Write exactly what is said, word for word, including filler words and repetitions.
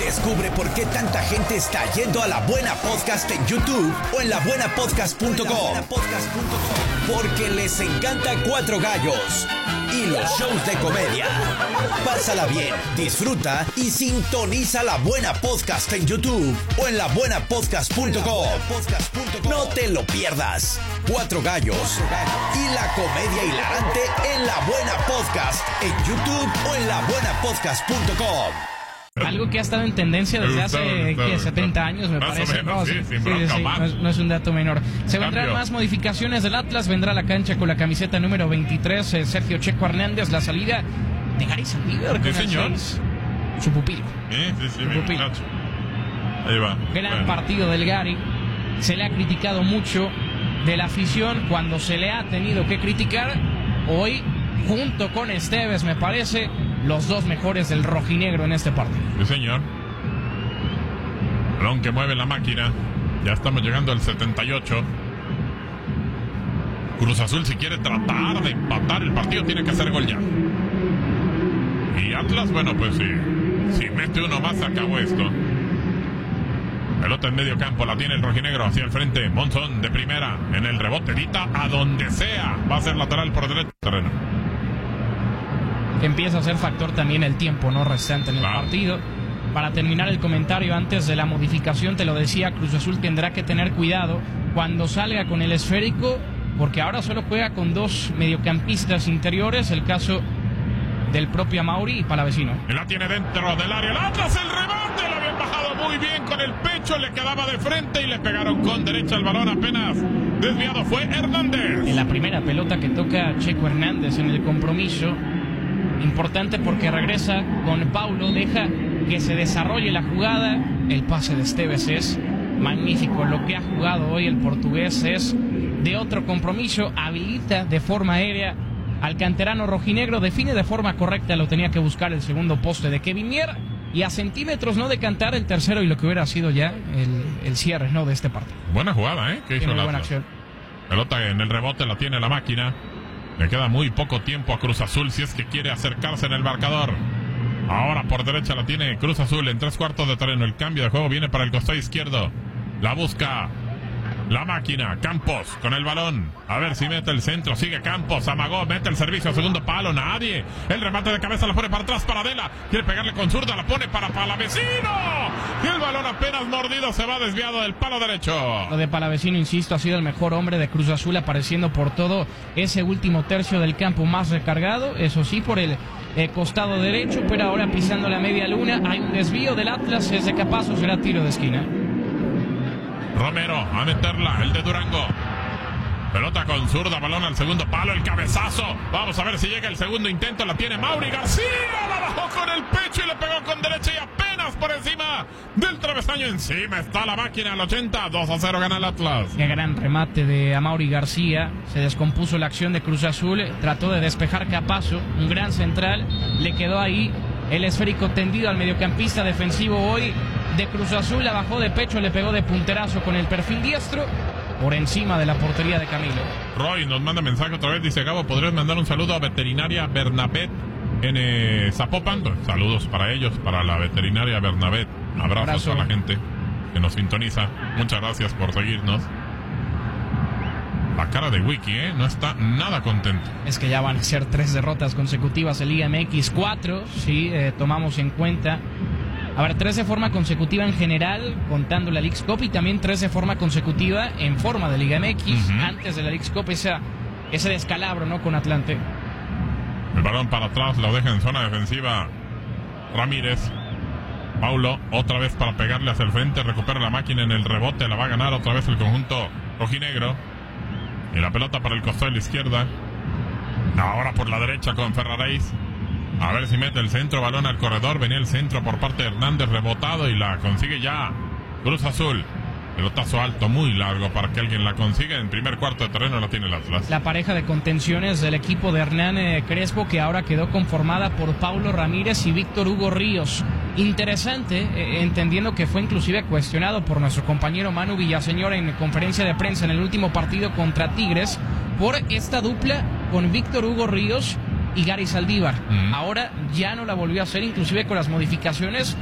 Descubre por qué tanta gente está yendo a La Buena Podcast en YouTube o en la buena podcast punto com. Porque les encanta Cuatro Gallos y los shows de comedia. Pásala bien, disfruta y sintoniza La Buena Podcast en YouTube o en la buena podcast punto com. No te lo pierdas. Cuatro Gallos y la comedia hilarante en La Buena Podcast en YouTube o en la buena podcast punto com. Algo que ha estado en tendencia desde hace ¿qué? setenta años, me Más parece. o menos, No, sí, sí, sin sí, bronca, sí, más. no, es, no es un dato menor. Se vendrán Cambio. más modificaciones del Atlas. Vendrá a la cancha con la camiseta número veintitrés, eh, Sergio Checo Hernández. La salida de Gary Saldívar con el señor. seis. Su pupilo. Sí, sí, sí, mi Pupilo. muchacho. Ahí va. Gran Bueno. partido del Gary. Se le ha criticado mucho de la afición cuando se le ha tenido que criticar. Hoy, junto con Esteves, me parece, los dos mejores del rojinegro en este partido. Sí, señor. Balón que mueve la máquina. Ya estamos llegando al setenta y ocho. Cruz Azul, si quiere tratar de empatar el partido, tiene que hacer gol ya. Y Atlas, bueno, pues sí. Si mete uno más, se acabó esto. Pelota en medio campo, la tiene el rojinegro hacia el frente. Monzón de primera, en el rebote, Dita a donde sea. Va a ser lateral por derecho terreno. Empieza a ser factor también el tiempo no restante en el Claro. partido. Para terminar el comentario antes de la modificación, te lo decía, Cruz Azul tendrá que tener cuidado cuando salga con el esférico, porque ahora solo juega con dos mediocampistas interiores, el caso del propio Amauri y Palavecino. Y la tiene dentro del área. El Atlas, el remate. Lo habían bajado muy bien con el pecho. Le quedaba de frente y le pegaron con derecha el balón. Apenas desviado fue Hernández. En la primera pelota que toca Checo Hernández en el compromiso, importante porque regresa con Paulo, deja que se desarrolle la jugada. El pase de Esteves es magnífico. Lo que ha jugado hoy el portugués es de otro compromiso. Habilita de forma aérea al canterano rojinegro, define de forma correcta, lo tenía que buscar el segundo poste de Kevin Mier, y a centímetros no de cantar el tercero y lo que hubiera sido ya el, el cierre no de este partido. Buena jugada, ¿eh? Que hizo Tiene el buena Atlas. acción. Pelota en el rebote, la tiene la máquina. Le queda muy poco tiempo a Cruz Azul si es que quiere acercarse en el marcador. Ahora por derecha la tiene Cruz Azul en tres cuartos de terreno. El cambio de juego viene para el costado izquierdo. La busca la máquina. Campos con el balón. A ver si mete el centro. Sigue Campos. Amagó. Mete el servicio a segundo palo. Nadie. El remate de cabeza lo pone para atrás para Adela. Quiere pegarle con zurda. La pone para Palavecino. Y el balón apenas mordido se va desviado del palo derecho. Lo de Palavecino, insisto, ha sido el mejor hombre de Cruz Azul, apareciendo por todo ese último tercio del campo más recargado, eso sí, por el eh, costado derecho, pero ahora pisando la media luna. Hay un desvío del Atlas, es de Capazo, será tiro de esquina. Romero a meterla, el de Durango. Pelota con zurda, balón al segundo palo, el cabezazo. Vamos a ver si llega el segundo intento. La tiene Mauri García. La bajó con el pecho y le pegó con derecha y apenas por encima del travesaño. Encima está la máquina al ochenta. dos a cero gana el Atlas. Qué gran remate de Amauri García. Se descompuso la acción de Cruz Azul. Trató de despejar Capazo, un gran central. Le quedó ahí el esférico tendido al mediocampista defensivo hoy de Cruz Azul. La bajó de pecho, le pegó de punterazo con el perfil diestro por encima de la portería de Camilo. Roy nos manda mensaje otra vez. Dice: Gabo, ¿podrías mandar un saludo a Veterinaria Bernabé en eh, Zapopan? Saludos para ellos, para la Veterinaria Bernabé. Abrazos Abrazo. a la gente que nos sintoniza. Muchas gracias por seguirnos. La cara de Wiki, ¿eh? No está nada contento. Es que ya van a ser tres derrotas consecutivas en Liga M X, cuatro, si eh, tomamos en cuenta. A ver, tres de forma consecutiva en general, contando la Leagues Cup, y también tres de forma consecutiva en forma de Liga M X, Uh-huh. antes de la Leagues Cup, esa, ese descalabro, ¿no?, con Atlante. El balón para atrás, lo deja en zona defensiva Ramírez. Paulo, otra vez para pegarle hacia el frente, recupera la máquina en el rebote, la va a ganar otra vez el conjunto rojinegro. Y la pelota para el costado de la izquierda. Ahora por la derecha con Ferraréis. A ver si mete el centro, balón al corredor. Venía el centro por parte de Hernández, rebotado, y la consigue ya Cruz Azul. Pelotazo alto, muy largo para que alguien la consiga. En primer cuarto de terreno la tiene el Atlas. La pareja de contenciones del equipo de Hernán eh, Crespo, que ahora quedó conformada por Paulo Ramírez y Víctor Hugo Ríos. Interesante, eh, entendiendo que fue inclusive cuestionado por nuestro compañero Manu Villaseñor en conferencia de prensa en el último partido contra Tigres por esta dupla con Víctor Hugo Ríos y Gary Saldívar. Mm. Ahora ya no la volvió a hacer, inclusive con las modificaciones